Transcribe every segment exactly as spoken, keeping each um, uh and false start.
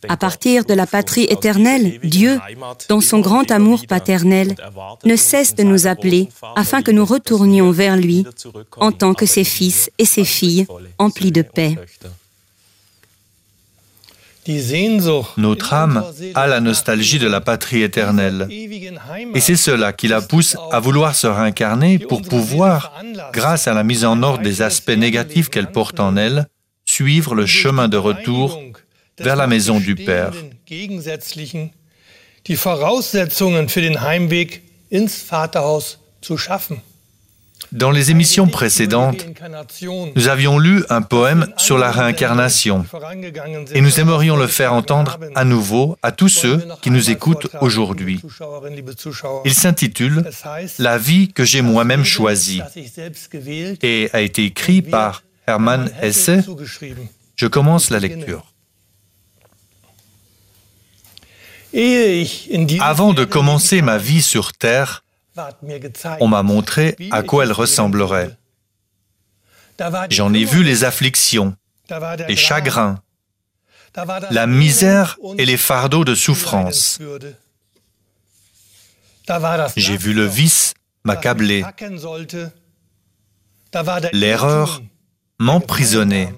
À partir de la patrie éternelle, Dieu, dans son grand amour paternel, ne cesse de nous appeler afin que nous retournions vers lui en tant que ses fils et ses filles emplis de paix. Notre âme a la nostalgie de la patrie éternelle. Et c'est cela qui la pousse à vouloir se réincarner pour pouvoir, grâce à la mise en ordre des aspects négatifs qu'elle porte en elle, suivre le chemin de retour vers la maison du Père. Dans les émissions précédentes, nous avions lu un poème sur la réincarnation et nous aimerions le faire entendre à nouveau à tous ceux qui nous écoutent aujourd'hui. Il s'intitule « La vie que j'ai moi-même choisie » et a été écrit par Hermann Hesse. Je commence la lecture. Avant de commencer ma vie sur Terre, on m'a montré à quoi elle ressemblerait. J'en ai vu les afflictions, les chagrins, la misère et les fardeaux de souffrance. J'ai vu le vice m'accabler, l'erreur m'emprisonner.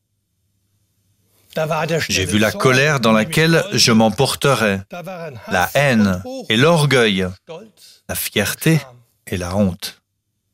J'ai vu la colère dans laquelle je m'emporterais, la haine et l'orgueil, la fierté et la honte.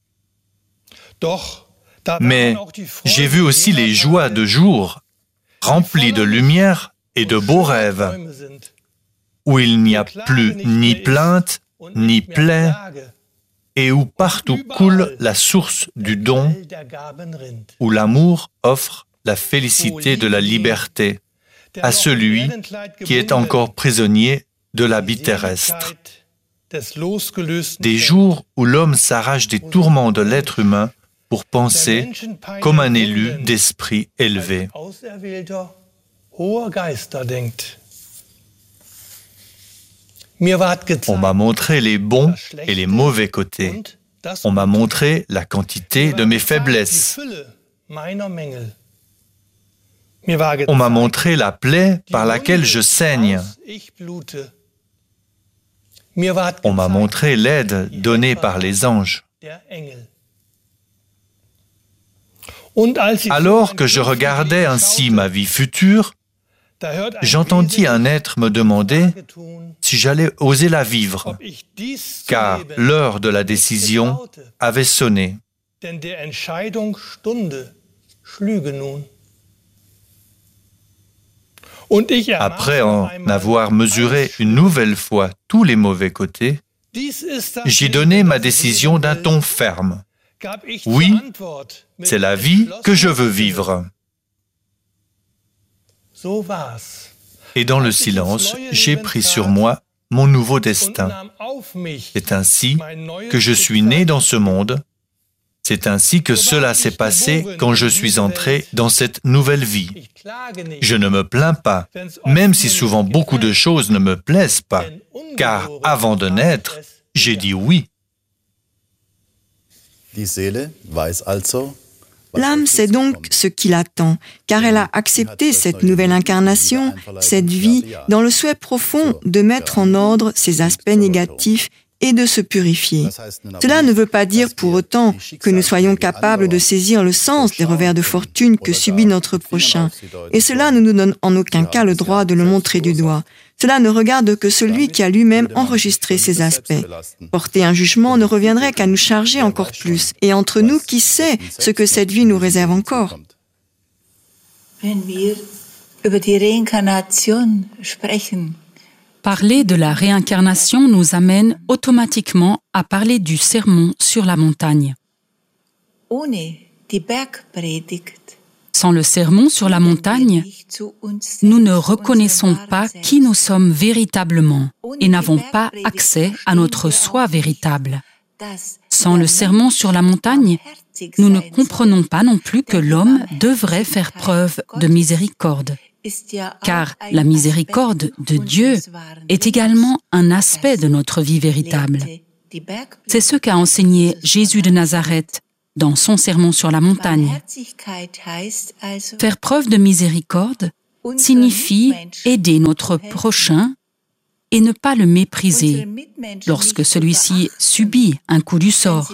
Mais j'ai vu aussi les joies de jour, remplies de lumière et de beaux rêves, où il n'y a plus ni plainte, ni plaie, et où partout coule la source du don, où l'amour offre la félicité de la liberté à celui qui est encore prisonnier de l'habit terrestre. Des jours où l'homme s'arrache des tourments de l'être humain pour penser comme un élu d'esprit élevé. On m'a montré les bons et les mauvais côtés. On m'a montré la quantité de mes faiblesses. On m'a montré la plaie par laquelle je saigne. On m'a montré l'aide donnée par les anges. Alors que je regardais ainsi ma vie future, j'entendis un être me demander si j'allais oser la vivre, car l'heure de la décision avait sonné. Après en avoir mesuré une nouvelle fois tous les mauvais côtés, j'ai donné ma décision d'un ton ferme. Oui, c'est la vie que je veux vivre. Et dans le silence, j'ai pris sur moi mon nouveau destin. C'est ainsi que je suis né dans ce monde. C'est ainsi que cela s'est passé quand je suis entré dans cette nouvelle vie. Je ne me plains pas, même si souvent beaucoup de choses ne me plaisent pas, car avant de naître, j'ai dit oui. L'âme sait donc ce qui l'attend, car elle a accepté cette nouvelle incarnation, cette vie, dans le souhait profond de mettre en ordre ses aspects négatifs et de se purifier. Cela ne veut pas dire pour autant que nous soyons capables de saisir le sens des revers de fortune que subit notre prochain, et cela ne nous donne en aucun cas le droit de le montrer du doigt. Cela ne regarde que celui qui a lui-même enregistré ces aspects. Porter un jugement ne reviendrait qu'à nous charger encore plus, et entre nous, qui sait ce que cette vie nous réserve encore? Parler de la réincarnation nous amène automatiquement à parler du sermon sur la montagne. Sans le sermon sur la montagne, nous ne reconnaissons pas qui nous sommes véritablement et n'avons pas accès à notre soi véritable. Sans le sermon sur la montagne, nous ne comprenons pas non plus que l'homme devrait faire preuve de miséricorde. Car la miséricorde de Dieu est également un aspect de notre vie véritable. C'est ce qu'a enseigné Jésus de Nazareth dans son sermon sur la montagne. Faire preuve de miséricorde signifie aider notre prochain et ne pas le mépriser lorsque celui-ci subit un coup du sort.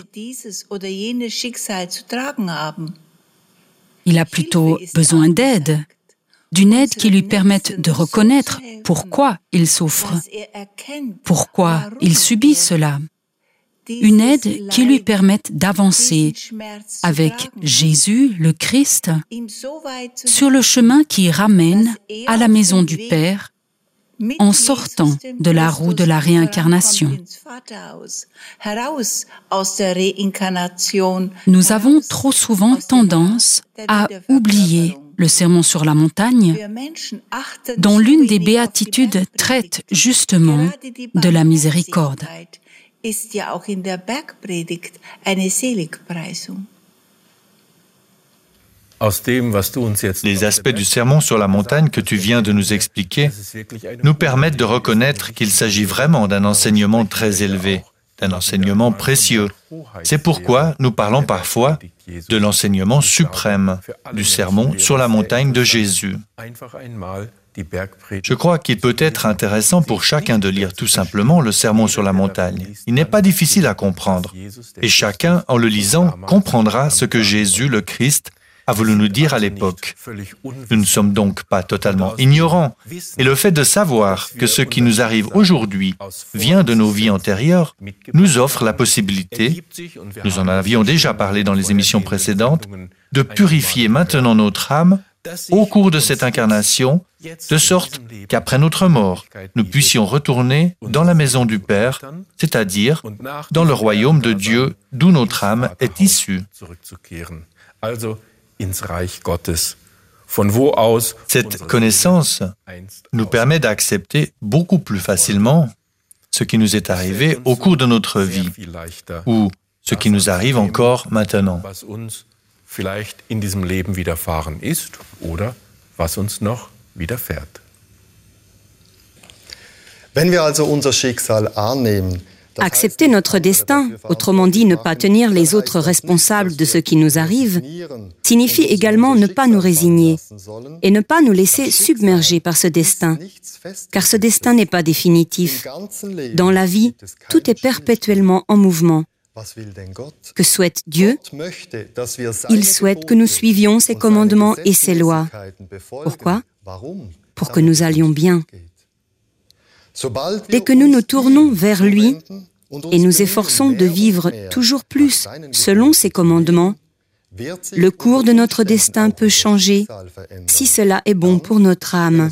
Il a plutôt besoin d'aide, d'une aide qui lui permette de reconnaître pourquoi il souffre, pourquoi il subit cela. Une aide qui lui permette d'avancer avec Jésus, le Christ, sur le chemin qui ramène à la maison du Père en sortant de la roue de la réincarnation. Nous avons trop souvent tendance à oublier le sermon sur la montagne, dont l'une des béatitudes traite justement de la miséricorde. Les aspects du sermon sur la montagne que tu viens de nous expliquer nous permettent de reconnaître qu'il s'agit vraiment d'un enseignement très élevé, d'un enseignement précieux. C'est pourquoi nous parlons parfois de l'enseignement suprême, du sermon sur la montagne de Jésus. Je crois qu'il peut être intéressant pour chacun de lire tout simplement le sermon sur la montagne. Il n'est pas difficile à comprendre, et chacun, en le lisant, comprendra ce que Jésus, le Christ, a voulu nous dire à l'époque. Nous ne sommes donc pas totalement ignorants, et le fait de savoir que ce qui nous arrive aujourd'hui vient de nos vies antérieures nous offre la possibilité, nous en avions déjà parlé dans les émissions précédentes, de purifier maintenant notre âme au cours de cette incarnation, de sorte qu'après notre mort, nous puissions retourner dans la maison du Père, c'est-à-dire dans le royaume de Dieu d'où notre âme est issue. Cette connaissance nous permet d'accepter beaucoup plus facilement ce qui nous est arrivé au cours de notre vie ou ce qui nous arrive encore maintenant. vielleicht in diesem Leben widerfahren ist oder was uns noch widerfährt. Wenn wir also unser Schicksal annehmen, accepter notre destin, autrement dit ne pas tenir les autres responsables de ce qui nous arrive, signifie également ne pas nous résigner et ne pas nous laisser submerger par ce destin, car ce destin n'est pas définitif. Dans la vie, tout est perpétuellement en mouvement. Que souhaite Dieu? Il souhaite que nous suivions ses commandements et ses lois. Pourquoi? Pour que nous allions bien. Dès que nous nous tournons vers lui et nous efforçons de vivre toujours plus selon ses commandements, le cours de notre destin peut changer si cela est bon pour notre âme.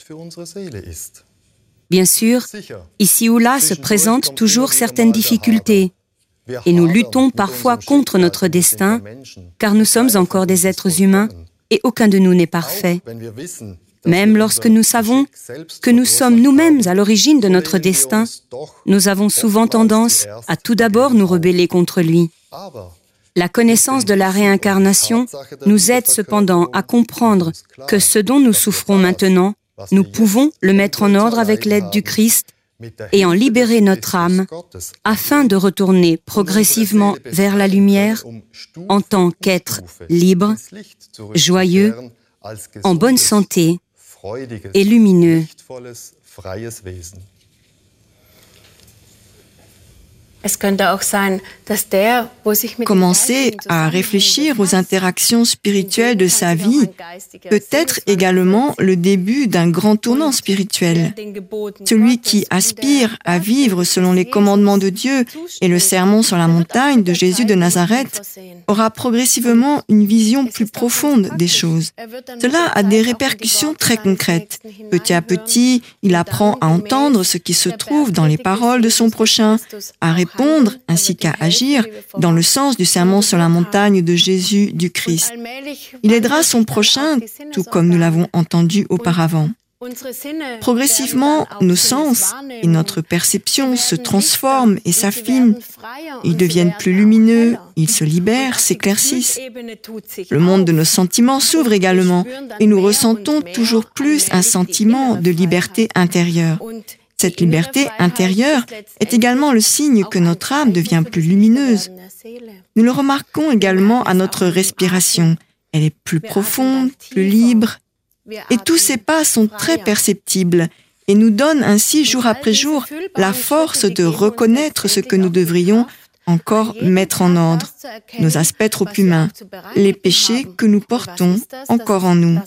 Bien sûr, ici ou là se présentent toujours certaines difficultés et nous luttons parfois contre notre destin car nous sommes encore des êtres humains et aucun de nous n'est parfait. Même lorsque nous savons que nous sommes nous-mêmes à l'origine de notre destin, nous avons souvent tendance à tout d'abord nous rebeller contre lui. La connaissance de la réincarnation nous aide cependant à comprendre que ce dont nous souffrons maintenant, nous pouvons le mettre en ordre avec l'aide du Christ et en libérer notre âme afin de retourner progressivement vers la lumière en tant qu'être libre, joyeux, en bonne santé et lumineux. Commencer à réfléchir aux interactions spirituelles de sa vie peut être également le début d'un grand tournant spirituel. Celui qui aspire à vivre selon les commandements de Dieu et le sermon sur la montagne de Jésus de Nazareth aura progressivement une vision plus profonde des choses. Cela a des répercussions très concrètes. Petit à petit, il apprend à entendre ce qui se trouve dans les paroles de son prochain, à répondre ainsi qu'à agir dans le sens du sermon sur la montagne de Jésus du Christ. Il aidera son prochain, tout comme nous l'avons entendu auparavant. Progressivement, nos sens et notre perception se transforment et s'affinent. Ils deviennent plus lumineux, ils se libèrent, s'éclaircissent. Le monde de nos sentiments s'ouvre également et nous ressentons toujours plus un sentiment de liberté intérieure. Cette liberté intérieure est également le signe que notre âme devient plus lumineuse. Nous le remarquons également à notre respiration. Elle est plus profonde, plus libre. Et tous ces pas sont très perceptibles et nous donnent ainsi jour après jour la force de reconnaître ce que nous devrions encore mettre en ordre, nos aspects trop humains, les péchés que nous portons encore en nous.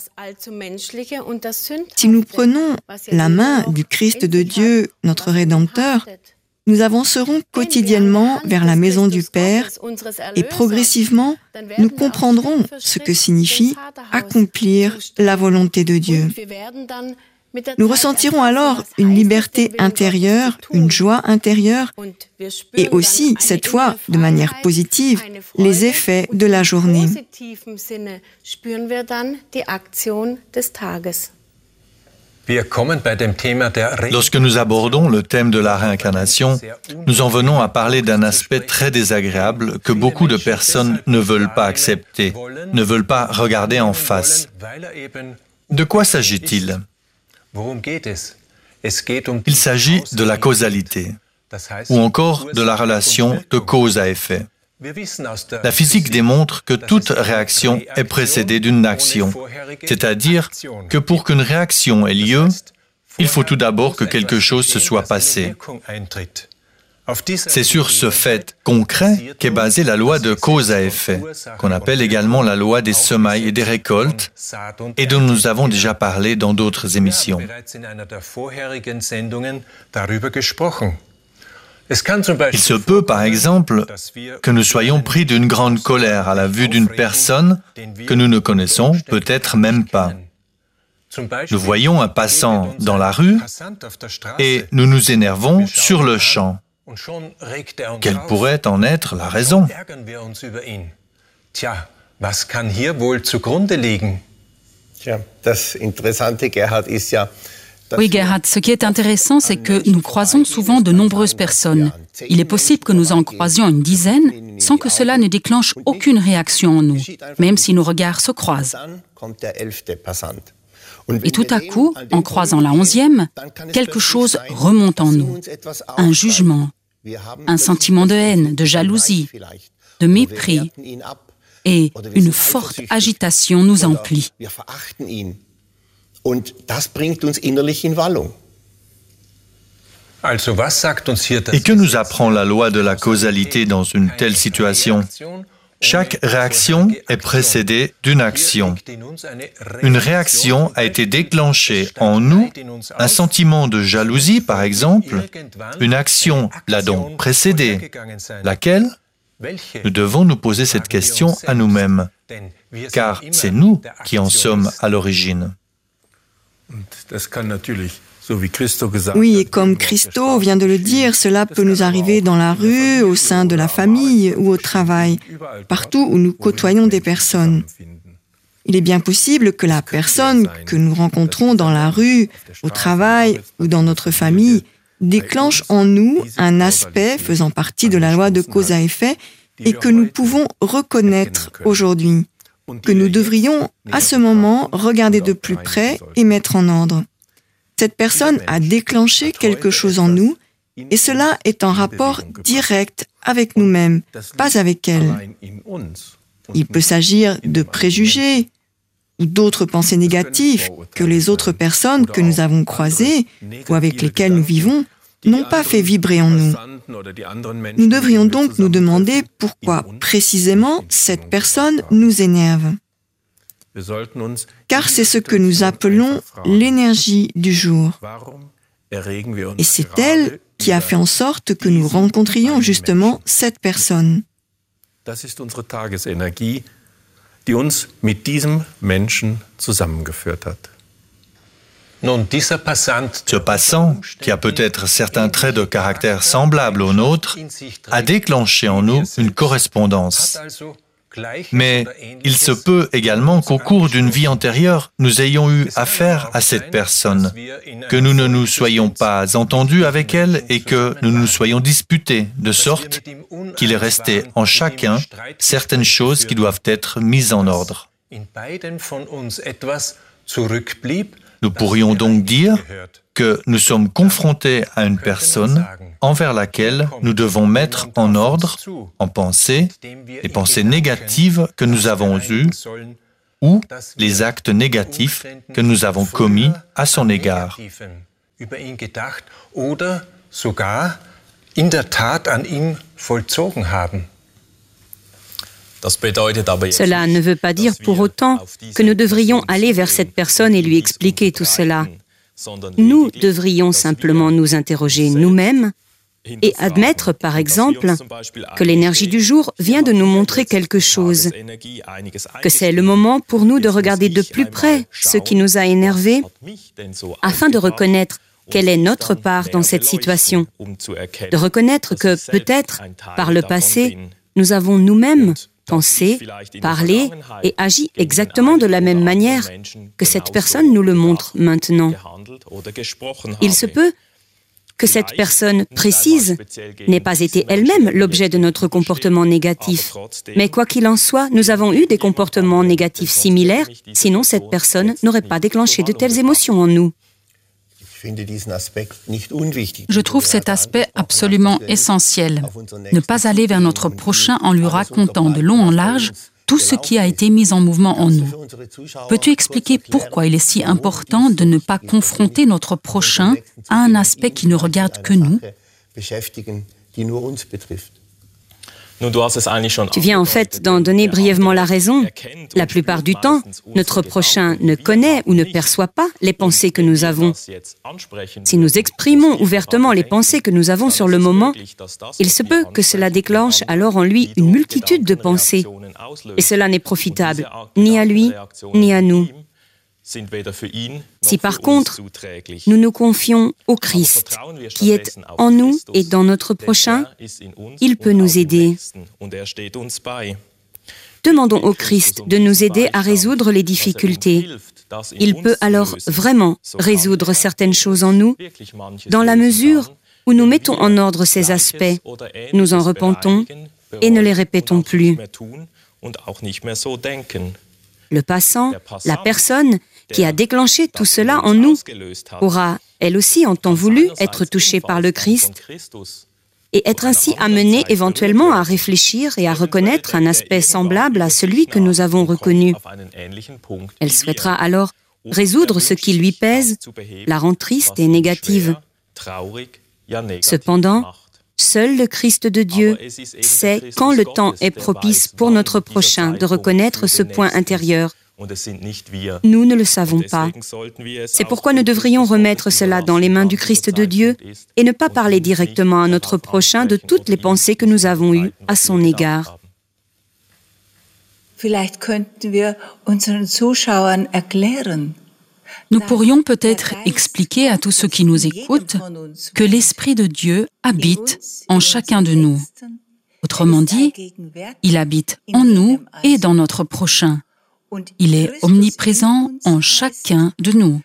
Si nous prenons la main du Christ de Dieu, notre Rédempteur, nous avancerons quotidiennement vers la maison du Père et progressivement, nous comprendrons ce que signifie accomplir la volonté de Dieu. Nous ressentirons alors une liberté intérieure, une joie intérieure et aussi, cette fois, de manière positive, les effets de la journée. Lorsque nous abordons le thème de la réincarnation, nous en venons à parler d'un aspect très désagréable que beaucoup de personnes ne veulent pas accepter, ne veulent pas regarder en face. De quoi s'agit-il ? Il s'agit de la causalité, ou encore de la relation de cause à effet. La physique démontre que toute réaction est précédée d'une action, c'est-à-dire que pour qu'une réaction ait lieu, il faut tout d'abord que quelque chose se soit passé. C'est sur ce fait concret qu'est basée la loi de cause à effet, qu'on appelle également la loi des semailles et des récoltes, et dont nous avons déjà parlé dans d'autres émissions. Il se peut, par exemple, que nous soyons pris d'une grande colère à la vue d'une personne que nous ne connaissons peut-être même pas. Nous voyons un passant dans la rue et nous nous énervons sur le champ. Quelle pourrait en être la raison ? Oui, Gerhard, ce qui est intéressant, c'est que nous croisons souvent de nombreuses personnes. Il est possible que nous en croisions une dizaine sans que cela ne déclenche aucune réaction en nous, même si nos regards se croisent. Et tout à coup, en croisant la onzième, quelque chose remonte en nous. Un jugement, un sentiment de haine, de jalousie, de mépris, et une forte agitation nous emplit. Et que nous apprend la loi de la causalité dans une telle situation ? Chaque réaction est précédée d'une action. Une réaction a été déclenchée en nous, un sentiment de jalousie par exemple, une action l'a donc précédée. Laquelle ? Nous devons nous poser cette question à nous-mêmes, car c'est nous qui en sommes à l'origine. Oui, et comme Christo vient de le dire, cela peut nous arriver dans la rue, au sein de la famille ou au travail, partout où nous côtoyons des personnes. Il est bien possible que la personne que nous rencontrons dans la rue, au travail ou dans notre famille déclenche en nous un aspect faisant partie de la loi de cause à effet et que nous pouvons reconnaître aujourd'hui, que nous devrions à ce moment regarder de plus près et mettre en ordre. Cette personne a déclenché quelque chose en nous et cela est en rapport direct avec nous-mêmes, pas avec elle. Il peut s'agir de préjugés ou d'autres pensées négatives que les autres personnes que nous avons croisées ou avec lesquelles nous vivons n'ont pas fait vibrer en nous. Nous devrions donc nous demander pourquoi précisément cette personne nous énerve. Car c'est ce que nous appelons l'énergie du jour. Et c'est elle qui a fait en sorte que nous rencontrions justement cette personne. Das ist unsere Tagesenergie, die uns mit diesem Menschen zusammengeführt hat. Ce passant, qui a peut-être certains traits de caractère semblables aux nôtres, a déclenché en nous une correspondance. Mais il se peut également qu'au cours d'une vie antérieure, nous ayons eu affaire à cette personne, que nous ne nous soyons pas entendus avec elle et que nous nous soyons disputés, de sorte qu'il est resté en chacun certaines choses qui doivent être mises en ordre. Nous pourrions donc dire que nous sommes confrontés à une personne envers laquelle nous devons mettre en ordre, en pensée, les pensées négatives que nous avons eues, ou les actes négatifs que nous avons commis à son égard. Über ihn gedacht oder sogar in der Tat an ihm vollzogen haben. Cela ne veut pas dire pour autant que nous devrions aller vers cette personne et lui expliquer tout cela. Nous devrions simplement nous interroger nous-mêmes et admettre, par exemple, que l'énergie du jour vient de nous montrer quelque chose, que c'est le moment pour nous de regarder de plus près ce qui nous a énervés, afin de reconnaître quelle est notre part dans cette situation, de reconnaître que peut-être, par le passé, nous avons nous-mêmes pensé, parlé et agi exactement de la même manière que cette personne nous le montre maintenant. Il se peut que cette personne précise n'ait pas été elle-même l'objet de notre comportement négatif. Mais quoi qu'il en soit, nous avons eu des comportements négatifs similaires, sinon cette personne n'aurait pas déclenché de telles émotions en nous. Je trouve cet aspect absolument essentiel. Ne pas aller vers notre prochain en lui racontant de long en large tout ce qui a été mis en mouvement en nous. Peux-tu expliquer pourquoi il est si important de ne pas confronter notre prochain à un aspect qui ne regarde que nous ? Tu viens en fait d'en donner brièvement la raison. La plupart du temps, notre prochain ne connaît ou ne perçoit pas les pensées que nous avons. Si nous exprimons ouvertement les pensées que nous avons sur le moment, il se peut que cela déclenche alors en lui une multitude de pensées. Et cela n'est profitable ni à lui, ni à nous. Si par contre, nous nous confions au Christ, qui est en nous et dans notre prochain, il peut nous aider. Demandons au Christ de nous aider à résoudre les difficultés. Il peut alors vraiment résoudre certaines choses en nous, dans la mesure où nous mettons en ordre ces aspects, nous en repentons et ne les répétons plus. Le passant, la personne qui a déclenché tout cela en nous, pourra, elle aussi, en temps voulu, être touchée par le Christ et être ainsi amenée éventuellement à réfléchir et à reconnaître un aspect semblable à celui que nous avons reconnu. Elle souhaitera alors résoudre ce qui lui pèse, la rend triste et négative. Cependant, seul le Christ de Dieu sait quand le temps est propice pour notre prochain de reconnaître ce point intérieur. Nous ne le savons pas. C'est pourquoi nous devrions remettre cela dans les mains du Christ de Dieu et ne pas parler directement à notre prochain de toutes les pensées que nous avons eues à son égard. Nous pourrions peut-être expliquer à tous ceux qui nous écoutent que l'Esprit de Dieu habite en chacun de nous. Autrement dit, il habite en nous et dans notre prochain. Il est omniprésent en chacun de nous.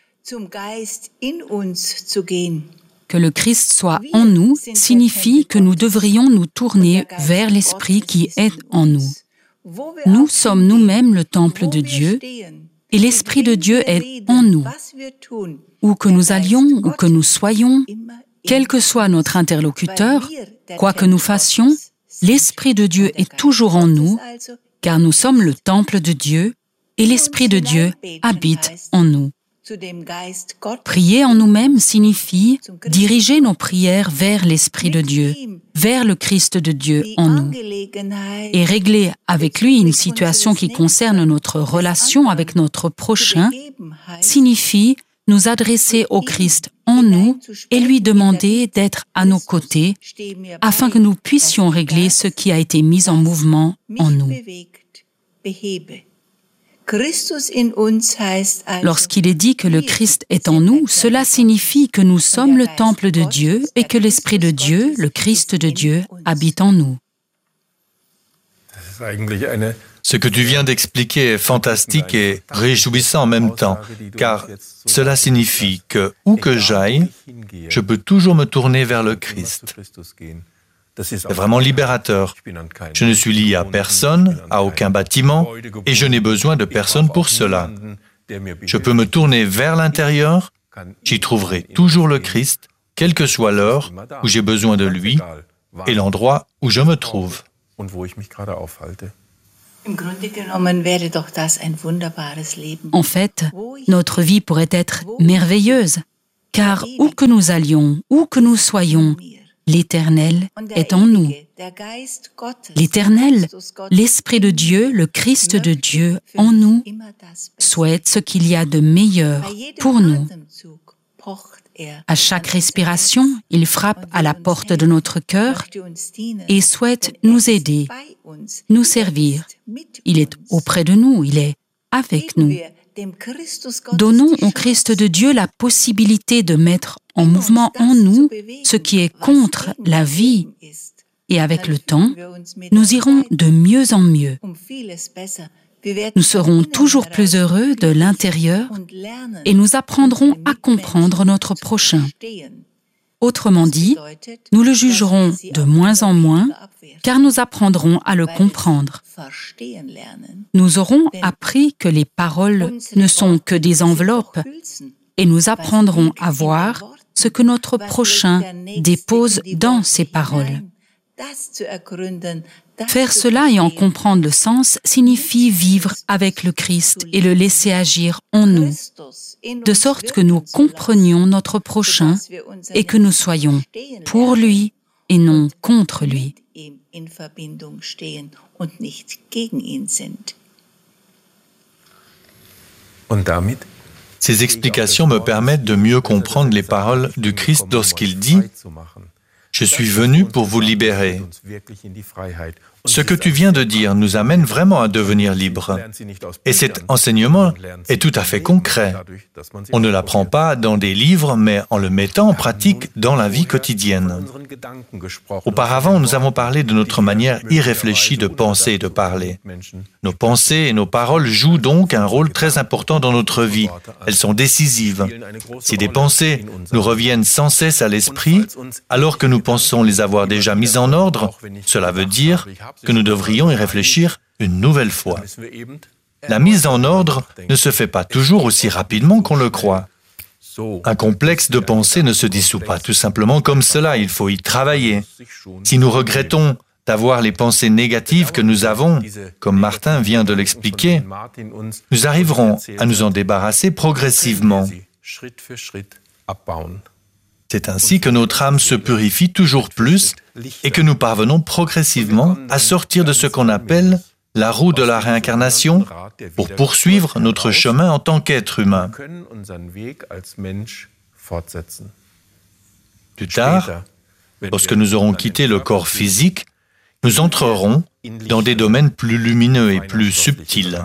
Que le Christ soit en nous signifie que nous devrions nous tourner vers l'Esprit qui est en nous. Nous sommes nous-mêmes le temple de Dieu et l'Esprit de Dieu est en nous. Où que nous allions, où que nous soyons, quel que soit notre interlocuteur, quoi que nous fassions, l'Esprit de Dieu est toujours en nous, car nous sommes le temple de Dieu et l'Esprit de Dieu habite en nous. Prier en nous-mêmes signifie diriger nos prières vers l'Esprit de Dieu, vers le Christ de Dieu en nous. Et régler avec lui une situation qui concerne notre relation avec notre prochain signifie nous adresser au Christ en nous et lui demander d'être à nos côtés afin que nous puissions régler ce qui a été mis en mouvement en nous. Lorsqu'il est dit que le Christ est en nous, cela signifie que nous sommes le temple de Dieu et que l'Esprit de Dieu, le Christ de Dieu, habite en nous. Ce que tu viens d'expliquer est fantastique et réjouissant en même temps, car cela signifie que, où que j'aille, je peux toujours me tourner vers le Christ. C'est vraiment libérateur. Je ne suis lié à personne, à aucun bâtiment, et je n'ai besoin de personne pour cela. Je peux me tourner vers l'intérieur, j'y trouverai toujours le Christ, quelle que soit l'heure où j'ai besoin de lui et l'endroit où je me trouve. En fait, notre vie pourrait être merveilleuse, car où que nous allions, où que nous soyons, l'Éternel est en nous. L'Éternel, l'Esprit de Dieu, le Christ de Dieu en nous, souhaite ce qu'il y a de meilleur pour nous. À chaque respiration, il frappe à la porte de notre cœur et souhaite nous aider, nous servir. Il est auprès de nous, il est avec nous. Donnons au Christ de Dieu la possibilité de mettre en mouvement en nous ce qui est contre la vie. Et avec le temps, nous irons de mieux en mieux. Nous serons toujours plus heureux de l'intérieur et nous apprendrons à comprendre notre prochain. Autrement dit, nous le jugerons de moins en moins, car nous apprendrons à le comprendre. Nous aurons appris que les paroles ne sont que des enveloppes et nous apprendrons à voir ce que notre prochain dépose dans ces paroles. Faire cela et en comprendre le sens signifie vivre avec le Christ et le laisser agir en nous, de sorte que nous comprenions notre prochain et que nous soyons pour lui et non contre lui. Ces explications me permettent de mieux comprendre les paroles du Christ lorsqu'il dit « Je suis venu pour vous libérer ». Ce que tu viens de dire nous amène vraiment à devenir libres. Et cet enseignement est tout à fait concret. On ne l'apprend pas dans des livres, mais en le mettant en pratique dans la vie quotidienne. Auparavant, nous avons parlé de notre manière irréfléchie de penser et de parler. Nos pensées et nos paroles jouent donc un rôle très important dans notre vie. Elles sont décisives. Si des pensées nous reviennent sans cesse à l'esprit, alors que nous pensons les avoir déjà mises en ordre, cela veut dire que nous devrions y réfléchir une nouvelle fois. La mise en ordre ne se fait pas toujours aussi rapidement qu'on le croit. Un complexe de pensée ne se dissout pas tout simplement comme cela, il faut y travailler. Si nous regrettons d'avoir les pensées négatives que nous avons, comme Martin vient de l'expliquer, nous arriverons à nous en débarrasser progressivement. C'est ainsi que notre âme se purifie toujours plus et que nous parvenons progressivement à sortir de ce qu'on appelle la roue de la réincarnation pour poursuivre notre chemin en tant qu'être humain. Plus tard, lorsque nous aurons quitté le corps physique, nous entrerons dans des domaines plus lumineux et plus subtils.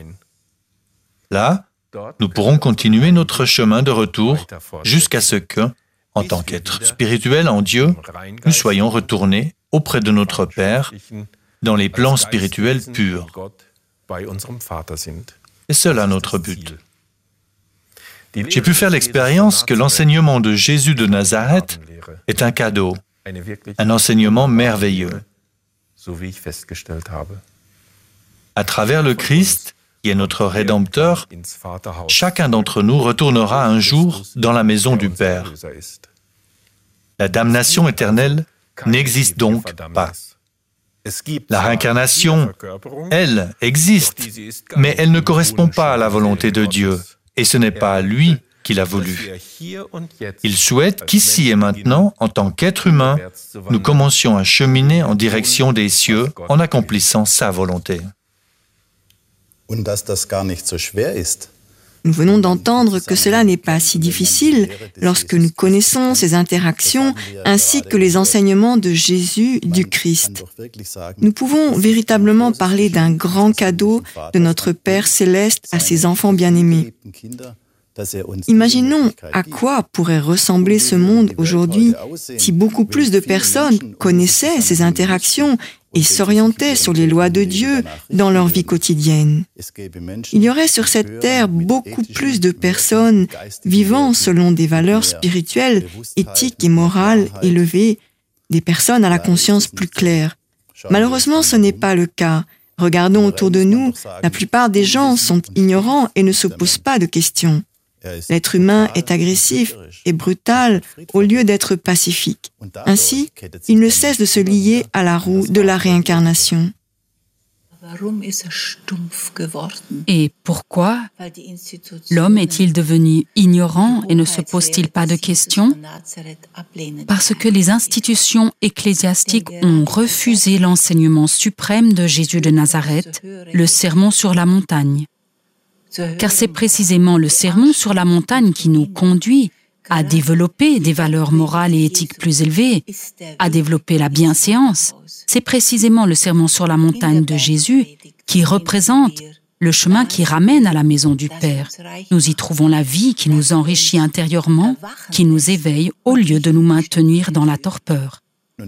Là, nous pourrons continuer notre chemin de retour jusqu'à ce que, en tant qu'être spirituel en Dieu, nous soyons retournés auprès de notre Père dans les plans spirituels purs. C'est cela notre but. J'ai pu faire l'expérience que l'enseignement de Jésus de Nazareth est un cadeau, un enseignement merveilleux. À travers le Christ, qui est notre Rédempteur, chacun d'entre nous retournera un jour dans la maison du Père. La damnation éternelle n'existe donc pas. La réincarnation, elle, existe, mais elle ne correspond pas à la volonté de Dieu, et ce n'est pas lui qui l'a voulu. Il souhaite qu'ici et maintenant, en tant qu'être humain, nous commencions à cheminer en direction des cieux en accomplissant sa volonté. Nous venons d'entendre que cela n'est pas si difficile lorsque nous connaissons ces interactions ainsi que les enseignements de Jésus du Christ. Nous pouvons véritablement parler d'un grand cadeau de notre Père céleste à ses enfants bien-aimés. Imaginons à quoi pourrait ressembler ce monde aujourd'hui si beaucoup plus de personnes connaissaient ces interactions et s'orientaient sur les lois de Dieu dans leur vie quotidienne. Il y aurait sur cette terre beaucoup plus de personnes vivant selon des valeurs spirituelles, éthiques et morales élevées, des personnes à la conscience plus claire. Malheureusement, ce n'est pas le cas. Regardons autour de nous, la plupart des gens sont ignorants et ne se posent pas de questions. L'être humain est agressif et brutal au lieu d'être pacifique. Ainsi, il ne cesse de se lier à la roue de la réincarnation. Et pourquoi l'homme est-il devenu ignorant et ne se pose-t-il pas de questions? Parce que les institutions ecclésiastiques ont refusé l'enseignement suprême de Jésus de Nazareth, le sermon sur la montagne. Car c'est précisément le sermon sur la montagne qui nous conduit à développer des valeurs morales et éthiques plus élevées, à développer la bienséance. C'est précisément le sermon sur la montagne de Jésus qui représente le chemin qui ramène à la maison du Père. Nous y trouvons la vie qui nous enrichit intérieurement, qui nous éveille au lieu de nous maintenir dans la torpeur.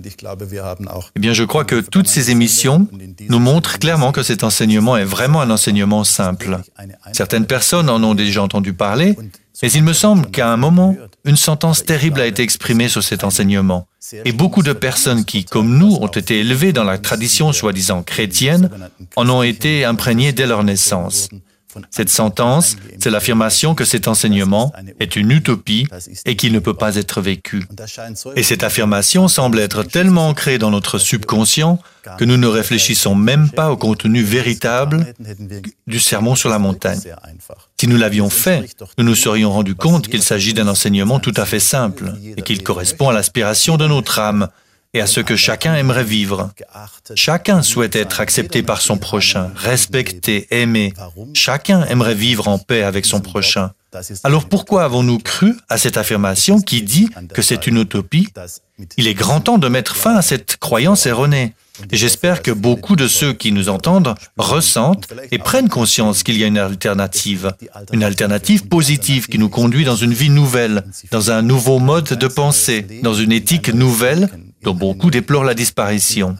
Eh bien, je crois que toutes ces émissions nous montrent clairement que cet enseignement est vraiment un enseignement simple. Certaines personnes en ont déjà entendu parler, mais il me semble qu'à un moment, une sentence terrible a été exprimée sur cet enseignement. Et beaucoup de personnes qui, comme nous, ont été élevées dans la tradition soi-disant chrétienne, en ont été imprégnées dès leur naissance. Cette sentence, c'est l'affirmation que cet enseignement est une utopie et qu'il ne peut pas être vécu. Et cette affirmation semble être tellement ancrée dans notre subconscient que nous ne réfléchissons même pas au contenu véritable du sermon sur la montagne. Si nous l'avions fait, nous nous serions rendus compte qu'il s'agit d'un enseignement tout à fait simple et qu'il correspond à l'aspiration de notre âme et à ce que chacun aimerait vivre. Chacun souhaite être accepté par son prochain, respecté, aimé. Chacun aimerait vivre en paix avec son prochain. Alors pourquoi avons-nous cru à cette affirmation qui dit que c'est une utopie? Il est grand temps de mettre fin à cette croyance erronée. Et j'espère que beaucoup de ceux qui nous entendent ressentent et prennent conscience qu'il y a une alternative. Une alternative positive qui nous conduit dans une vie nouvelle, dans un nouveau mode de pensée, dans une éthique nouvelle dont beaucoup déplorent la disparition.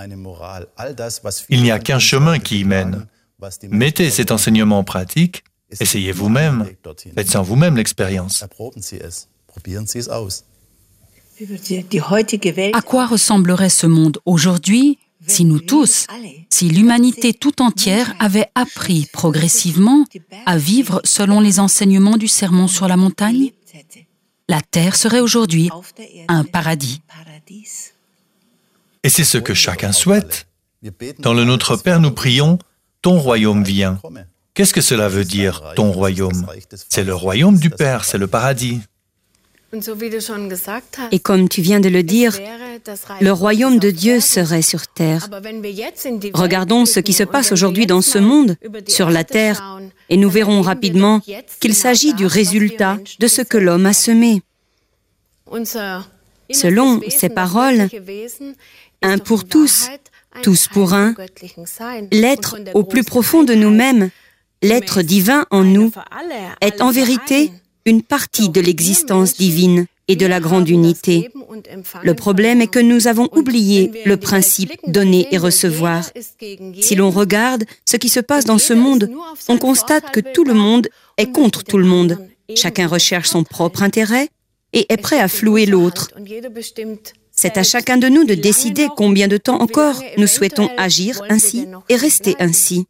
Il n'y a qu'un chemin qui y mène. Mettez cet enseignement en pratique, essayez vous-même, faites-en vous-même l'expérience. À quoi ressemblerait ce monde aujourd'hui si nous tous, si l'humanité tout entière avait appris progressivement à vivre selon les enseignements du sermon sur la montagne? La terre serait aujourd'hui un paradis. Et c'est ce que chacun souhaite. Dans le Notre Père, nous prions « Ton royaume vient ». Qu'est-ce que cela veut dire, « Ton royaume » ? C'est le royaume du Père, c'est le paradis. Et comme tu viens de le dire, le royaume de Dieu serait sur terre. Regardons ce qui se passe aujourd'hui dans ce monde, sur la terre, et nous verrons rapidement qu'il s'agit du résultat de ce que l'homme a semé. Selon ces paroles, un pour tous, tous pour un, l'être au plus profond de nous-mêmes, l'être divin en nous, est en vérité une partie de l'existence divine et de la grande unité. Le problème est que nous avons oublié le principe donner et recevoir. Si l'on regarde ce qui se passe dans ce monde, on constate que tout le monde est contre tout le monde. Chacun recherche son propre intérêt et est prêt à flouer l'autre. C'est à chacun de nous de décider combien de temps encore nous souhaitons agir ainsi et rester ainsi.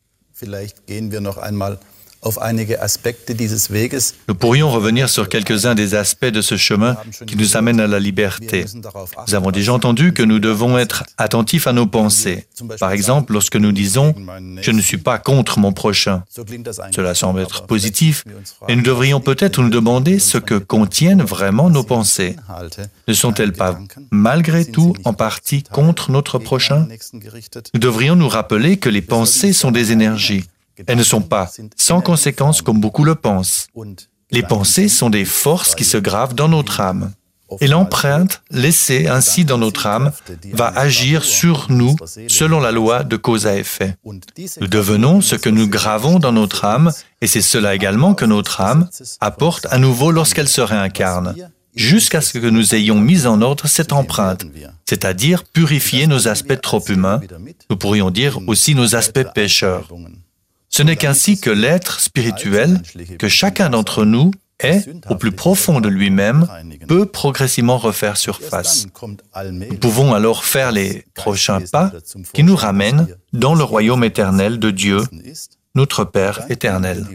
Nous pourrions revenir sur quelques-uns des aspects de ce chemin qui nous amène à la liberté. Nous avons déjà entendu que nous devons être attentifs à nos pensées. Par exemple, lorsque nous disons « Je ne suis pas contre mon prochain ». Cela semble être positif, et nous devrions peut-être nous demander ce que contiennent vraiment nos pensées. Ne sont-elles pas, malgré tout, en partie contre notre prochain? Nous devrions nous rappeler que les pensées sont des énergies. Elles ne sont pas sans conséquence comme beaucoup le pensent. Les pensées sont des forces qui se gravent dans notre âme. Et l'empreinte laissée ainsi dans notre âme va agir sur nous selon la loi de cause à effet. Nous devenons ce que nous gravons dans notre âme et c'est cela également que notre âme apporte à nouveau lorsqu'elle se réincarne, jusqu'à ce que nous ayons mis en ordre cette empreinte, c'est-à-dire purifier nos aspects trop humains, nous pourrions dire aussi nos aspects pécheurs. Ce n'est qu'ainsi que l'être spirituel que chacun d'entre nous est, au plus profond de lui-même, peut progressivement refaire surface. Nous pouvons alors faire les prochains pas qui nous ramènent dans le royaume éternel de Dieu, notre Père éternel.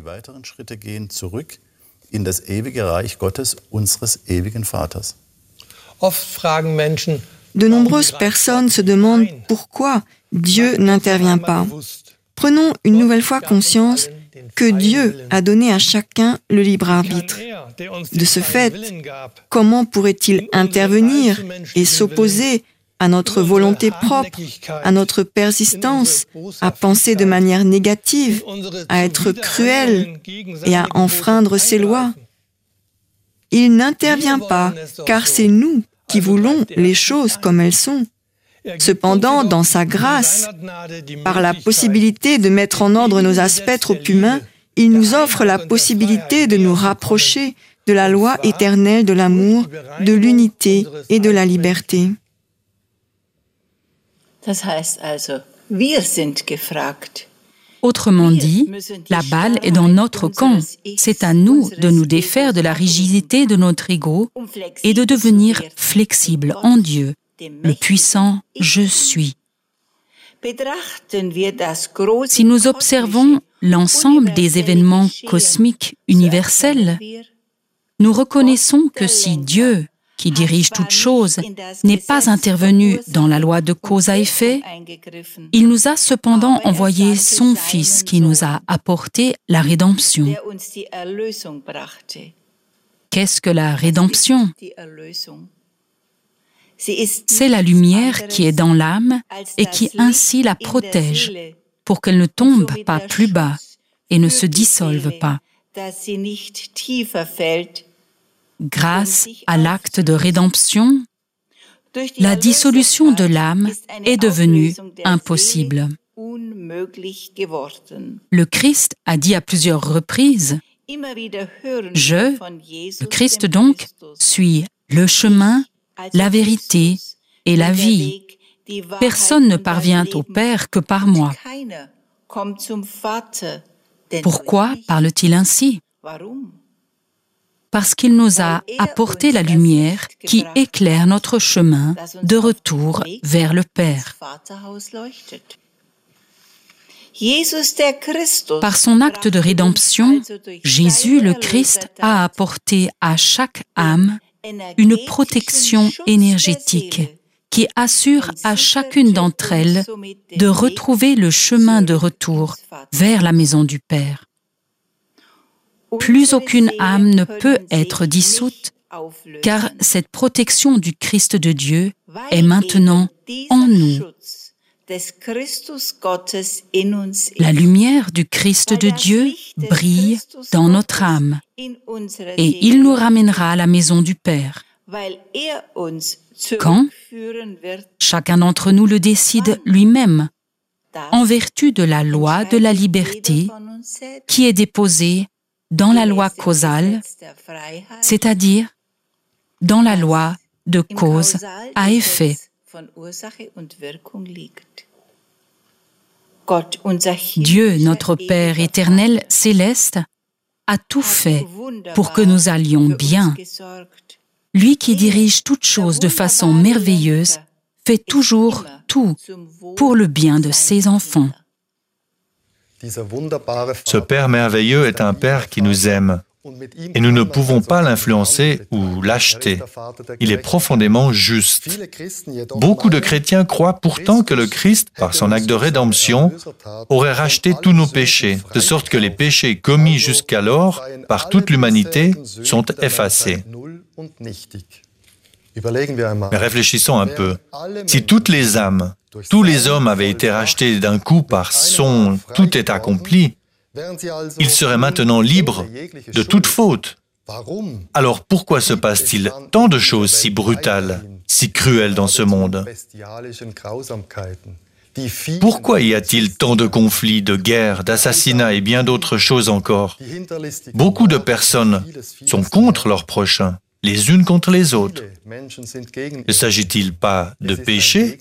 De nombreuses personnes se demandent pourquoi Dieu n'intervient pas. Prenons une nouvelle fois conscience que Dieu a donné à chacun le libre arbitre. De ce fait, comment pourrait-il intervenir et s'opposer à notre volonté propre, à notre persistance, à penser de manière négative, à être cruel et à enfreindre ses lois? Il n'intervient pas, car c'est nous qui voulons les choses comme elles sont. Cependant, dans sa grâce, par la possibilité de mettre en ordre nos aspects trop humains, il nous offre la possibilité de nous rapprocher de la loi éternelle de l'amour, de l'unité et de la liberté. Autrement dit, la balle est dans notre camp. C'est à nous de nous défaire de la rigidité de notre ego et de devenir flexibles en Dieu, le puissant « Je suis ». Si nous observons l'ensemble des événements cosmiques universels, nous reconnaissons que si Dieu, qui dirige toutes choses, n'est pas intervenu dans la loi de cause à effet, il nous a cependant envoyé son Fils qui nous a apporté la rédemption. Qu'est-ce que la rédemption? C'est la lumière qui est dans l'âme et qui ainsi la protège pour qu'elle ne tombe pas plus bas et ne se dissolve pas. Grâce à l'acte de rédemption, la dissolution de l'âme est devenue impossible. Le Christ a dit à plusieurs reprises, « Je, le Christ donc, suis le chemin, la vérité et la vie. Personne ne parvient au Père que par moi. » Pourquoi parle-t-il ainsi? Parce qu'il nous a apporté la lumière qui éclaire notre chemin de retour vers le Père. Par son acte de rédemption, Jésus le Christ a apporté à chaque âme une protection énergétique qui assure à chacune d'entre elles de retrouver le chemin de retour vers la maison du Père. Plus aucune âme ne peut être dissoute, car cette protection du Christ de Dieu est maintenant en nous. La lumière du Christ de Dieu brille dans notre âme, et il nous ramènera à la maison du Père. Quand? Chacun d'entre nous le décide lui-même, en vertu de la loi de la liberté qui est déposée dans la loi causale, c'est-à-dire dans la loi de cause à effet. Dieu, notre Père éternel céleste, a tout fait pour que nous allions bien. Lui qui dirige toutes choses de façon merveilleuse fait toujours tout pour le bien de ses enfants. Ce Père merveilleux est un Père qui nous aime, et nous ne pouvons pas l'influencer ou l'acheter. Il est profondément juste. Beaucoup de chrétiens croient pourtant que le Christ, par son acte de rédemption, aurait racheté tous nos péchés, de sorte que les péchés commis jusqu'alors par toute l'humanité sont effacés. Mais réfléchissons un peu. Si toutes les âmes, tous les hommes avaient été rachetés d'un coup par son « tout est accompli », ils seraient maintenant libres de toute faute. Alors pourquoi se passe-t-il tant de choses si brutales, si cruelles dans ce monde? Pourquoi y a-t-il tant de conflits, de guerres, d'assassinats et bien d'autres choses encore? Beaucoup de personnes sont contre leurs prochains, les unes contre les autres. Ne s'agit-il pas de péché?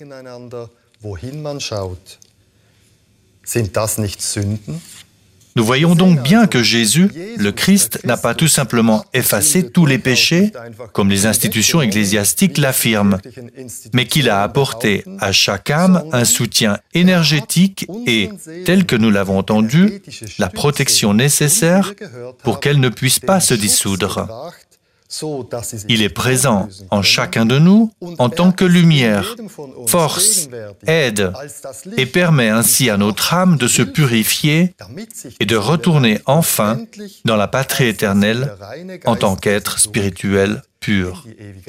Nous voyons donc bien que Jésus, le Christ, n'a pas tout simplement effacé tous les péchés, comme les institutions ecclésiastiques l'affirment, mais qu'il a apporté à chaque âme un soutien énergétique et, tel que nous l'avons entendu, la protection nécessaire pour qu'elle ne puisse pas se dissoudre. Il est présent en chacun de nous en tant que lumière, force, aide, et permet ainsi à notre âme de se purifier et de retourner enfin dans la patrie éternelle en tant qu'être spirituel pur.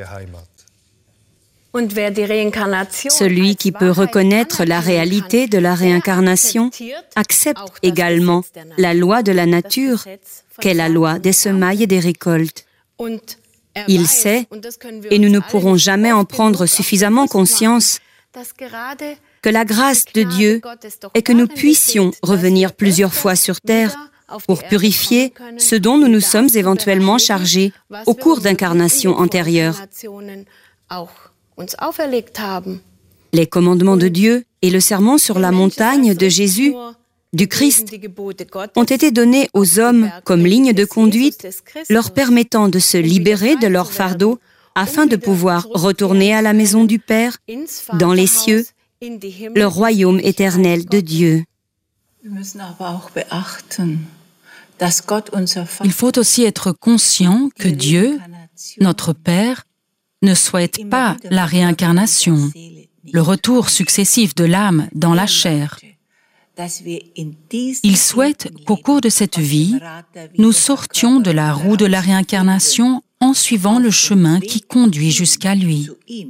Celui qui peut reconnaître la réalité de la réincarnation accepte également la loi de la nature, qu'est la loi des semailles et des récoltes. Il sait, et nous ne pourrons jamais en prendre suffisamment conscience, que la grâce de Dieu est que nous puissions revenir plusieurs fois sur terre pour purifier ce dont nous nous sommes éventuellement chargés au cours d'incarnations antérieures. Les commandements de Dieu et le sermon sur la montagne de Jésus, du Christ, ont été donnés aux hommes comme ligne de conduite, leur permettant de se libérer de leur fardeau afin de pouvoir retourner à la maison du Père, dans les cieux, le royaume éternel de Dieu. Il faut aussi être conscient que Dieu, notre Père, ne souhaite pas la réincarnation, le retour successif de l'âme dans la chair. Il souhaite qu'au cours de cette vie, nous sortions de la roue de la réincarnation en suivant le chemin qui conduit jusqu'à lui.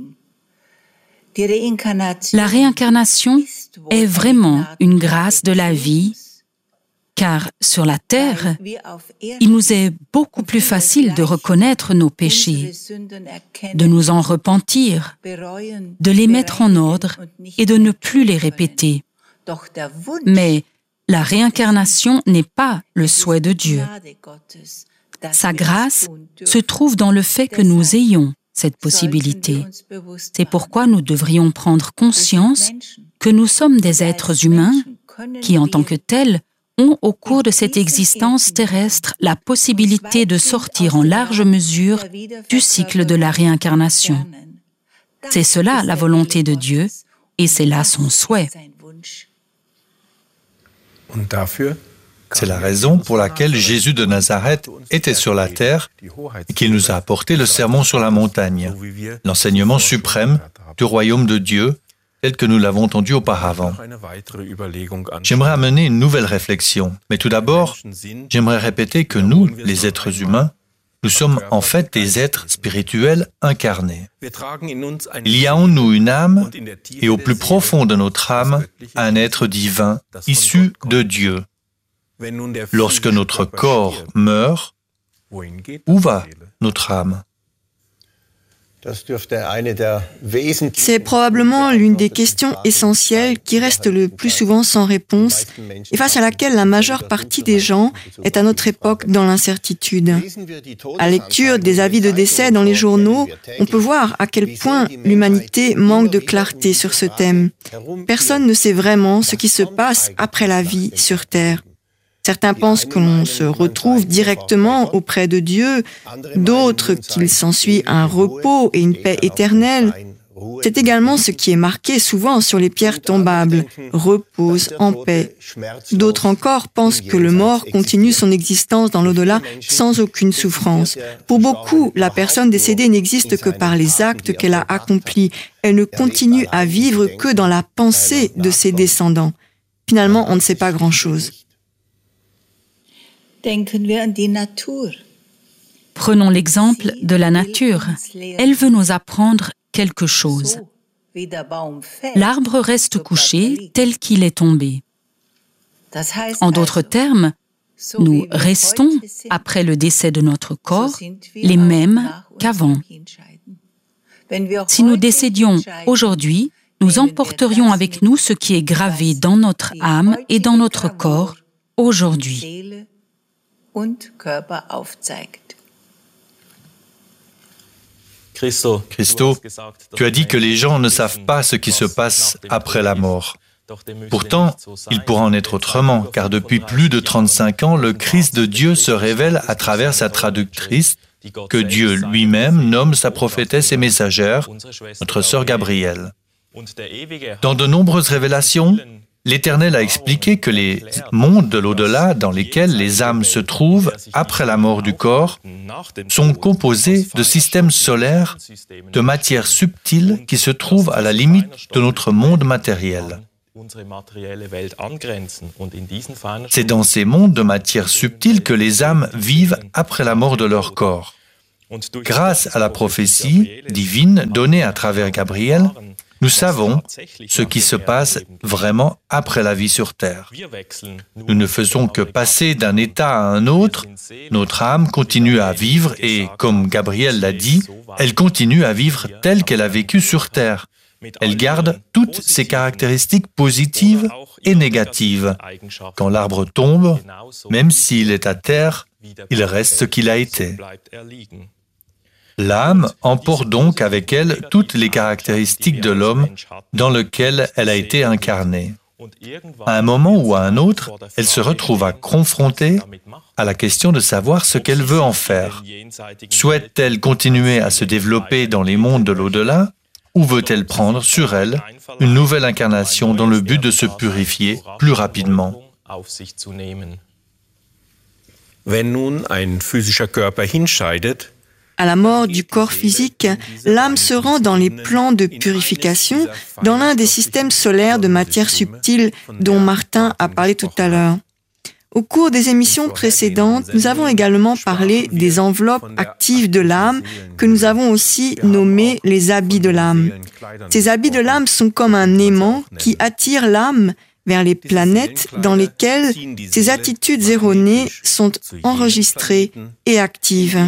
La réincarnation est vraiment une grâce de la vie, car sur la terre, il nous est beaucoup plus facile de reconnaître nos péchés, de nous en repentir, de les mettre en ordre et de ne plus les répéter. Mais la réincarnation n'est pas le souhait de Dieu. Sa grâce se trouve dans le fait que nous ayons cette possibilité. C'est pourquoi nous devrions prendre conscience que nous sommes des êtres humains qui, en tant que tels, ont au cours de cette existence terrestre la possibilité de sortir en large mesure du cycle de la réincarnation. C'est cela la volonté de Dieu et c'est là son souhait. C'est la raison pour laquelle Jésus de Nazareth était sur la terre et qu'il nous a apporté le sermon sur la montagne, l'enseignement suprême du royaume de Dieu, tel que nous l'avons entendu auparavant. J'aimerais amener une nouvelle réflexion, mais tout d'abord, j'aimerais répéter que nous, les êtres humains, nous sommes en fait des êtres spirituels incarnés. Il y a en nous une âme, et au plus profond de notre âme, un être divin, issu de Dieu. Lorsque notre corps meurt, où va notre âme ? C'est probablement l'une des questions essentielles qui reste le plus souvent sans réponse et face à laquelle la majeure partie des gens est à notre époque dans l'incertitude. À la lecture des avis de décès dans les journaux, on peut voir à quel point l'humanité manque de clarté sur ce thème. Personne ne sait vraiment ce qui se passe après la vie sur Terre. Certains pensent que l'on se retrouve directement auprès de Dieu, d'autres qu'il s'ensuit un repos et une paix éternelle. C'est également ce qui est marqué souvent sur les pierres tombables, « repose en paix ». D'autres encore pensent que le mort continue son existence dans l'au-delà sans aucune souffrance. Pour beaucoup, la personne décédée n'existe que par les actes qu'elle a accomplis. Elle ne continue à vivre que dans la pensée de ses descendants. Finalement, on ne sait pas grand-chose. Prenons l'exemple de la nature. Elle veut nous apprendre quelque chose. L'arbre reste couché tel qu'il est tombé. En d'autres termes, nous restons, après le décès de notre corps, les mêmes qu'avant. Si nous décédions aujourd'hui, nous emporterions avec nous ce qui est gravé dans notre âme et dans notre corps aujourd'hui. Christo, tu as dit que les gens ne savent pas ce qui se passe après la mort. Pourtant, il pourra en être autrement, car depuis plus de trente-cinq ans, le Christ de Dieu se révèle à travers sa traductrice, que Dieu lui-même nomme sa prophétesse et messagère, notre sœur Gabrielle. Dans de nombreuses révélations, l'Éternel a expliqué que les mondes de l'au-delà dans lesquels les âmes se trouvent après la mort du corps sont composés de systèmes solaires, de matière subtile qui se trouvent à la limite de notre monde matériel. C'est dans ces mondes de matière subtile que les âmes vivent après la mort de leur corps. Grâce à la prophétie divine donnée à travers Gabriel, nous savons ce qui se passe vraiment après la vie sur Terre. Nous ne faisons que passer d'un état à un autre. Notre âme continue à vivre et, comme Gabriel l'a dit, elle continue à vivre telle qu'elle a vécu sur Terre. Elle garde toutes ses caractéristiques positives et négatives. Quand l'arbre tombe, même s'il est à terre, il reste ce qu'il a été. L'âme emporte donc avec elle toutes les caractéristiques de l'homme dans lequel elle a été incarnée. À un moment ou à un autre, elle se retrouvera confrontée à la question de savoir ce qu'elle veut en faire. Souhaite-t-elle continuer à se développer dans les mondes de l'au-delà, ou veut-elle prendre sur elle une nouvelle incarnation dans le but de se purifier plus rapidement? Wenn nun ein physischer Körper hinscheidet, à la mort du corps physique, l'âme se rend dans les plans de purification dans l'un des systèmes solaires de matière subtile dont Martin a parlé tout à l'heure. Au cours des émissions précédentes, nous avons également parlé des enveloppes actives de l'âme que nous avons aussi nommées les habits de l'âme. Ces habits de l'âme sont comme un aimant qui attire l'âme vers les planètes dans lesquelles ces attitudes erronées sont enregistrées et actives.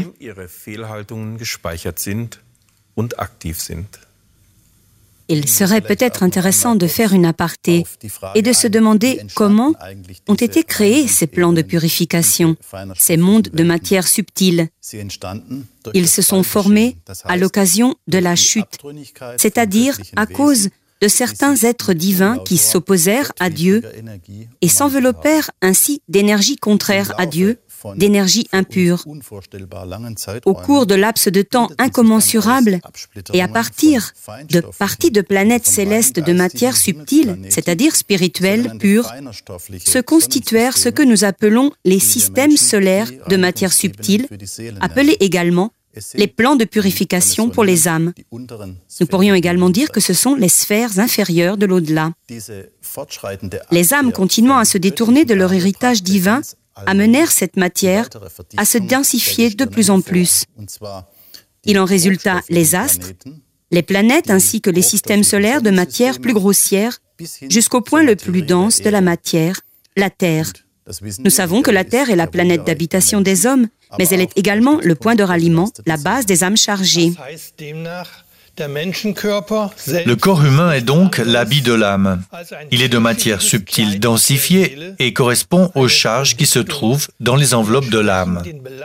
Il serait peut-être intéressant de faire une aparté et de se demander comment ont été créés ces plans de purification, ces mondes de matière subtile. Ils se sont formés à l'occasion de la chute, c'est-à-dire à cause de certains êtres divins qui s'opposèrent à Dieu et s'enveloppèrent ainsi d'énergie contraire à Dieu, d'énergie impure. Au cours de laps de temps incommensurables et à partir de parties de planètes célestes de matière subtile, c'est-à-dire spirituelle, pure, se constituèrent ce que nous appelons les systèmes solaires de matière subtile, appelés également les plans de purification pour les âmes. Nous pourrions également dire que ce sont les sphères inférieures de l'au-delà. Les âmes continuant à se détourner de leur héritage divin amenèrent cette matière à se densifier de plus en plus. Il en résulta les astres, les planètes ainsi que les systèmes solaires de matière plus grossière jusqu'au point le plus dense de la matière, la Terre. Nous savons que la Terre est la planète d'habitation des hommes, mais elle est également le point de ralliement, la base des âmes chargées. Le corps humain est donc l'habit de l'âme. Il est de matière subtile densifiée et correspond aux charges qui se trouvent dans les enveloppes de l'âme.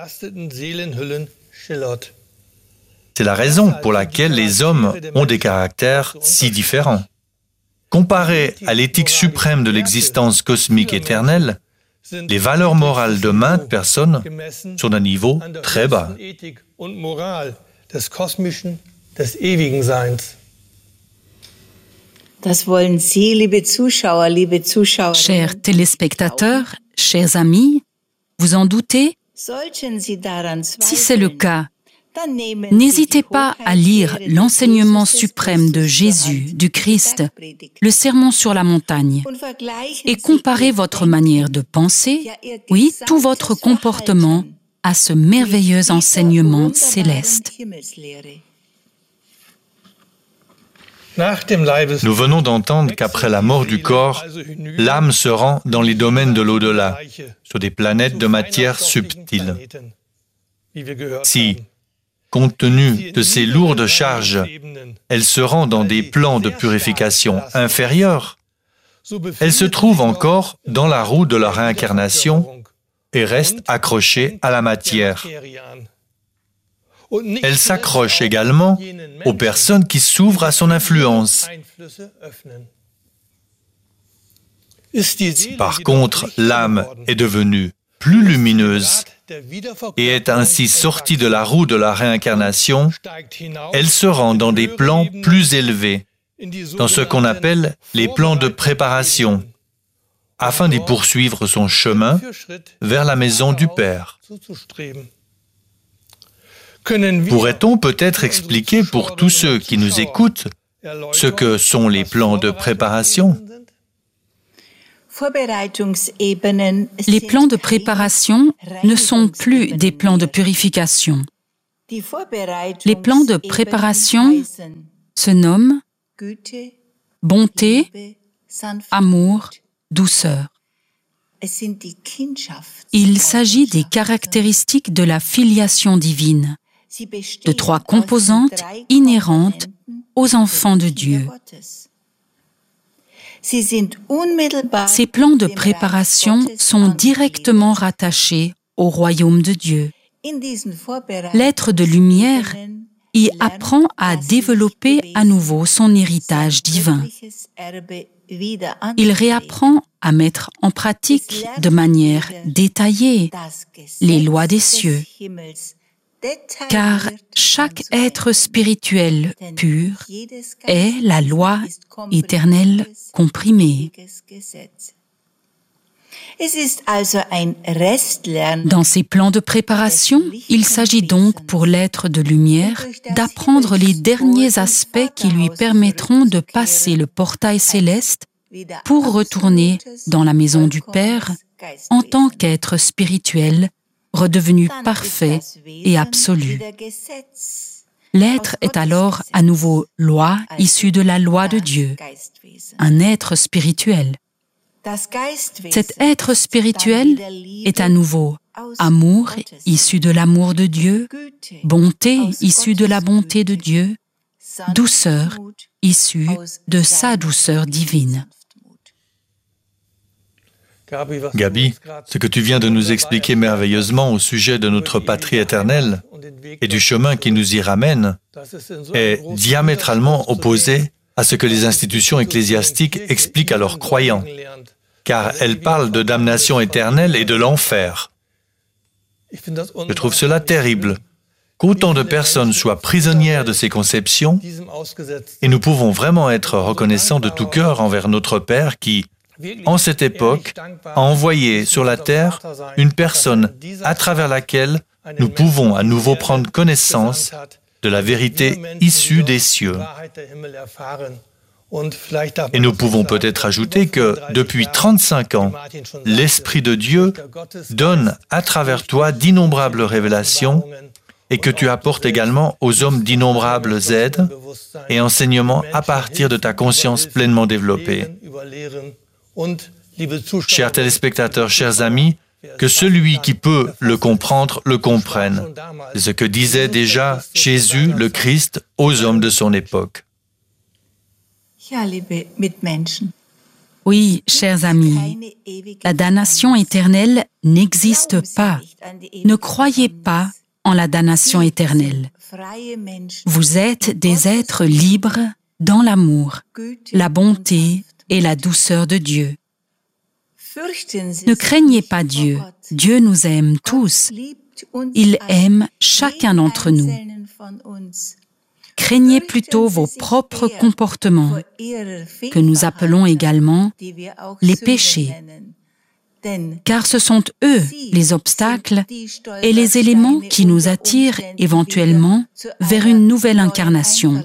C'est la raison pour laquelle les hommes ont des caractères si différents. Comparé à l'éthique suprême de l'existence cosmique éternelle, les valeurs morales de maintes personnes sont d'un niveau très bas. Chers téléspectateurs, chers amis, vous en doutez? Si c'est le cas, n'hésitez pas à lire l'enseignement suprême de Jésus, du Christ, le sermon sur la montagne, et comparez votre manière de penser, oui, tout votre comportement à ce merveilleux enseignement céleste. Nous venons d'entendre qu'après la mort du corps, l'âme se rend dans les domaines de l'au-delà, sur des planètes de matière subtile. Si, compte tenu de ces lourdes charges, elle se rend dans des plans de purification inférieurs, elle se trouve encore dans la roue de la réincarnation et reste accrochée à la matière. Elle s'accroche également aux personnes qui s'ouvrent à son influence. Si par contre l'âme est devenue plus lumineuse et est ainsi sortie de la roue de la réincarnation, elle se rend dans des plans plus élevés, dans ce qu'on appelle les plans de préparation, afin d'y poursuivre son chemin vers la maison du Père. Pourrait-on peut-être expliquer pour tous ceux qui nous écoutent ce que sont les plans de préparation? Les plans de préparation ne sont plus des plans de purification. Les plans de préparation se nomment bonté, amour, douceur. Il s'agit des caractéristiques de la filiation divine, de trois composantes inhérentes aux enfants de Dieu. Ces plans de préparation sont directement rattachés au royaume de Dieu. L'être de lumière y apprend à développer à nouveau son héritage divin. Il réapprend à mettre en pratique de manière détaillée les lois des cieux, car chaque être spirituel pur est la loi éternelle comprimée. Dans ces plans de préparation, il s'agit donc pour l'être de lumière d'apprendre les derniers aspects qui lui permettront de passer le portail céleste pour retourner dans la maison du Père en tant qu'être spirituel redevenu parfait et absolu. L'être est alors à nouveau loi issue de la loi de Dieu, un être spirituel. Cet être spirituel est à nouveau amour issu de l'amour de Dieu, bonté issue de la bonté de Dieu, douceur issue de sa douceur divine. Gabi, ce que tu viens de nous expliquer merveilleusement au sujet de notre patrie éternelle et du chemin qui nous y ramène est diamétralement opposé à ce que les institutions ecclésiastiques expliquent à leurs croyants, car elles parlent de damnation éternelle et de l'enfer. Je trouve cela terrible, qu'autant de personnes soient prisonnières de ces conceptions, et nous pouvons vraiment être reconnaissants de tout cœur envers notre Père qui, en cette époque, a envoyé sur la terre une personne à travers laquelle nous pouvons à nouveau prendre connaissance de la vérité issue des cieux. Et nous pouvons peut-être ajouter que, depuis trente-cinq ans, l'Esprit de Dieu donne à travers toi d'innombrables révélations et que tu apportes également aux hommes d'innombrables aides et enseignements à partir de ta conscience pleinement développée. Chers téléspectateurs, chers amis, que celui qui peut le comprendre le comprenne. C'est ce que disait déjà Jésus, le Christ, aux hommes de son époque. Oui, chers amis, la damnation éternelle n'existe pas. Ne croyez pas en la damnation éternelle. Vous êtes des êtres libres dans l'amour, la bonté et la douceur de Dieu. Ne craignez pas Dieu. Dieu nous aime tous. Il aime chacun d'entre nous. Craignez plutôt vos propres comportements, que nous appelons également les péchés, car ce sont eux les obstacles et les éléments qui nous attirent éventuellement vers une nouvelle incarnation.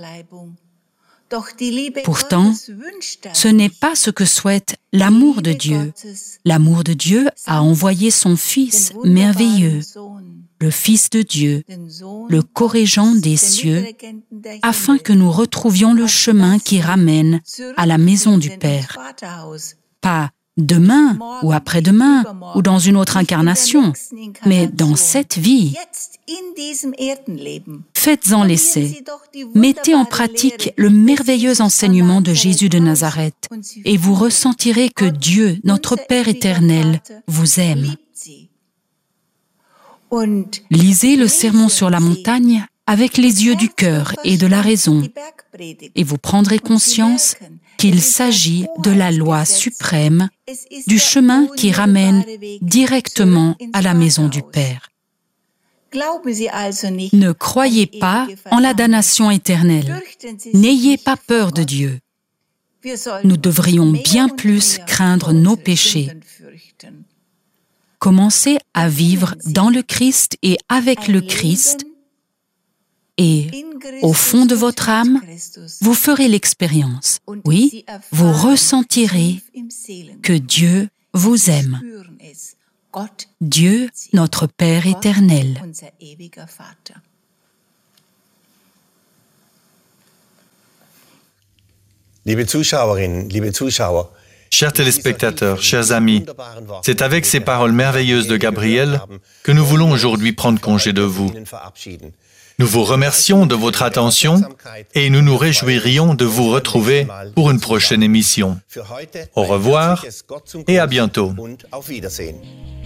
Pourtant, ce n'est pas ce que souhaite l'amour de Dieu. L'amour de Dieu a envoyé son Fils merveilleux, le Fils de Dieu, le corrigant des cieux, afin que nous retrouvions le chemin qui ramène à la maison du Père. Pas demain ou après-demain ou dans une autre incarnation, mais dans cette vie. Faites-en l'essai. Mettez en pratique le merveilleux enseignement de Jésus de Nazareth et vous ressentirez que Dieu, notre Père éternel, vous aime. Lisez le Sermon sur la montagne avec les yeux du cœur et de la raison et vous prendrez conscience qu'il s'agit de la loi suprême, du chemin qui ramène directement à la maison du Père. Ne croyez pas en la damnation éternelle. N'ayez pas peur de Dieu. nous devrions bien plus craindre nos péchés. Commencez à vivre dans le Christ et avec le Christ, et au fond de votre âme, vous ferez l'expérience, oui, vous ressentirez que Dieu vous aime. Dieu, notre Père éternel. Liebe Zuschauerinnen, liebe Zuschauer, Chers téléspectateurs, chers amis, c'est avec ces paroles merveilleuses de Gabriel que nous voulons aujourd'hui prendre congé de vous. Nous vous remercions de votre attention et nous nous réjouirions de vous retrouver pour une prochaine émission. Au revoir et à bientôt. und auf Wiedersehen.